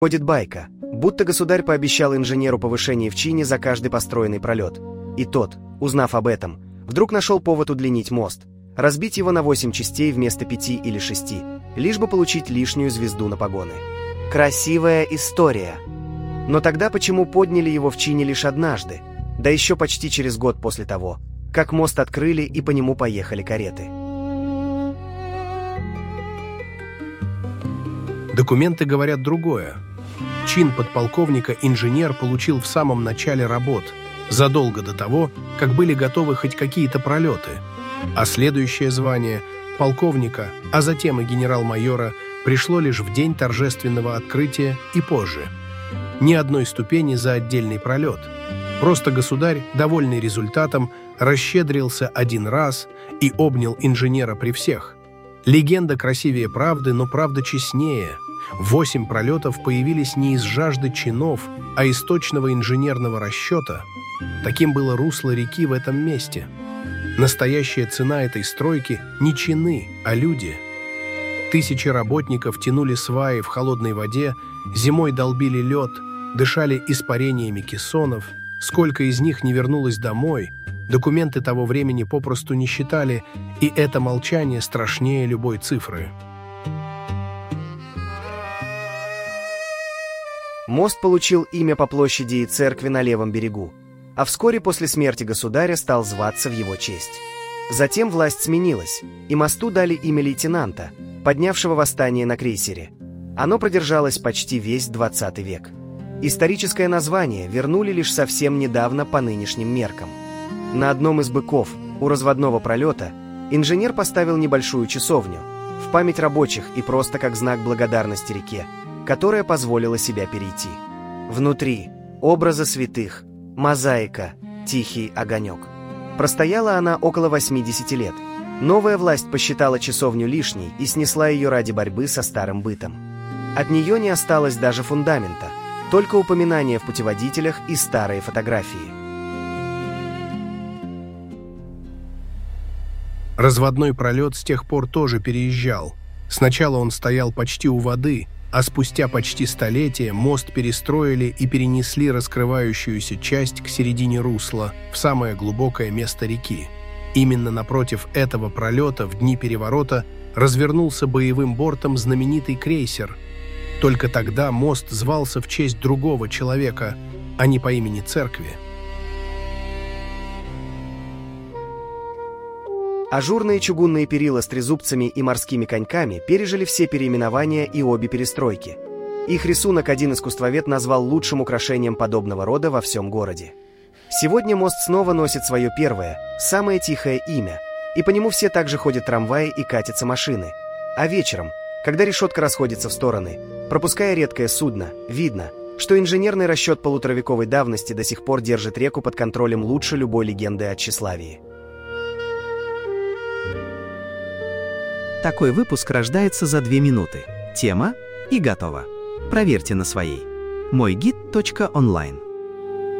Ходит байка, будто государь пообещал инженеру повышение в чине за каждый построенный пролет. И тот, узнав об этом, вдруг нашел повод удлинить мост, разбить его на 8 частей вместо 5 или 6, лишь бы получить лишнюю звезду на погоны. Красивая история. Но тогда почему подняли его в чине лишь однажды, да еще почти через год после того, как мост открыли и по нему поехали кареты? Документы говорят другое. Чин подполковника инженер получил в самом начале работ, задолго до того, как были готовы хоть какие-то пролеты. А следующее звание полковника, а затем и генерал-майора, пришло лишь в день торжественного открытия и позже. Ни одной ступени за отдельный пролет. Просто государь, довольный результатом, расщедрился один раз и обнял инженера при всех. Легенда красивее правды, но правда честнее. 8 пролетов появились не из жажды чинов, а из точного инженерного расчета. Таким было русло реки в этом месте. Настоящая цена этой стройки не чины, а люди. Тысячи работников тянули сваи в холодной воде, зимой долбили лед, дышали испарениями кессонов. Сколько из них не вернулось домой, документы того времени попросту не считали, и это молчание страшнее любой цифры. Мост получил имя по площади и церкви на левом берегу, а вскоре после смерти государя стал зваться в его честь. Затем власть сменилась, и мосту дали имя лейтенанта, поднявшего восстание на крейсере. Оно продержалось почти весь 20 век. Историческое название вернули лишь совсем недавно по нынешним меркам. На одном из быков у разводного пролета инженер поставил небольшую часовню в память рабочих и просто как знак благодарности реке, которая позволила себя перейти. Внутри образы святых, мозаика, тихий огонек. Простояла она около 80 лет. Новая власть посчитала часовню лишней и снесла ее ради борьбы со старым бытом. От нее не осталось даже фундамента, только упоминания в путеводителях и старые фотографии. Разводной пролет с тех пор тоже переезжал. Сначала он стоял почти у воды, а спустя почти столетие мост перестроили и перенесли раскрывающуюся часть к середине русла, в самое глубокое место реки. Именно напротив этого пролета в дни переворота развернулся боевым бортом знаменитый крейсер. Только тогда мост звался в честь другого человека, а не по имени церкви. Ажурные чугунные перила с трезубцами и морскими коньками пережили все переименования и обе перестройки. Их рисунок один искусствовед назвал лучшим украшением подобного рода во всем городе. Сегодня мост снова носит свое первое, самое тихое имя, и по нему все также ходят трамваи и катятся машины. А вечером, когда решетка расходится в стороны, пропуская редкое судно, видно, что инженерный расчет полуторавековой давности до сих пор держит реку под контролем лучше любой легенды о тщеславии. Такой выпуск рождается за 2 минуты. Тема и готово. Проверьте на своей. Мойгид.онлайн